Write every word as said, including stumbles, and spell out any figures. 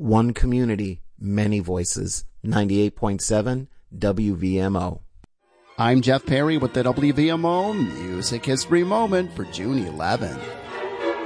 one community, many voices. ninety-eight point seven W V M O. I'm Jeff Perry with the W V M O Music History Moment for June eleventh.